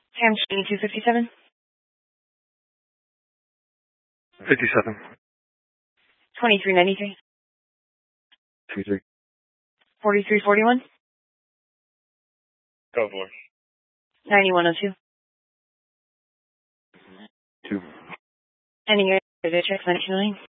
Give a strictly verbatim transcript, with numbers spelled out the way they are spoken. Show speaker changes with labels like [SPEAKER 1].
[SPEAKER 1] Sam twenty-two fifty-seven.
[SPEAKER 2] fifty-seven.
[SPEAKER 1] twenty-three ninety-three.
[SPEAKER 2] twenty-three.
[SPEAKER 1] forty-three forty-one.
[SPEAKER 2] Go for it.
[SPEAKER 1] ninety-one oh two.
[SPEAKER 2] Two.
[SPEAKER 1] Any other check mentioning?